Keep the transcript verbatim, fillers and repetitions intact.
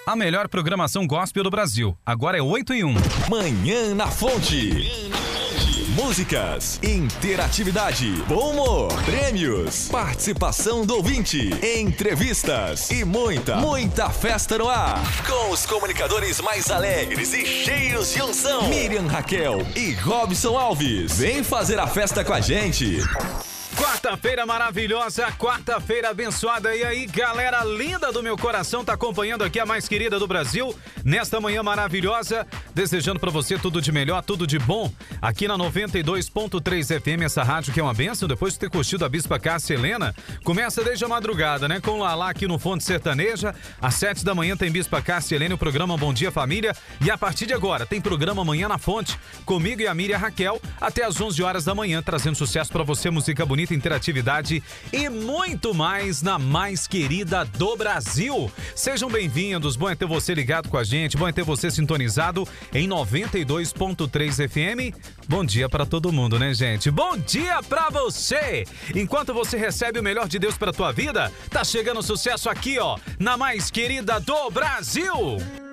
A melhor programação gospel do Brasil. Agora é oito e um. Manhã na Fonte. Músicas, interatividade, bom humor, prêmios, participação do ouvinte, entrevistas e muita, muita festa no ar. Com os comunicadores mais alegres e cheios de unção, Miriam Raquel e Robson Alves. Vem fazer a festa com a gente. Quarta-feira maravilhosa, quarta-feira abençoada. E aí, galera linda do meu coração, tá acompanhando aqui a mais querida do Brasil nesta manhã maravilhosa, desejando pra você tudo de melhor, tudo de bom aqui na noventa e dois ponto três F M, essa rádio que é uma bênção. Depois de ter curtido a Bispa Cássia Helena, começa desde a madrugada, né? Com Lalá aqui no Fonte Sertaneja, às sete da manhã tem Bispa Cássia Helena, o programa Bom Dia Família, e a partir de agora tem programa Manhã na Fonte, comigo e a Miriam Raquel, até às onze horas da manhã, trazendo sucesso pra você, música bonita, interatividade e muito mais na mais querida do Brasil. Sejam bem-vindos, bom é ter você ligado com a gente, bom é ter você sintonizado em noventa e dois ponto três F M. Bom dia pra todo mundo, né, gente? Bom dia pra você! Enquanto você recebe o melhor de Deus pra tua vida, tá chegando sucesso aqui, ó, na mais querida do Brasil.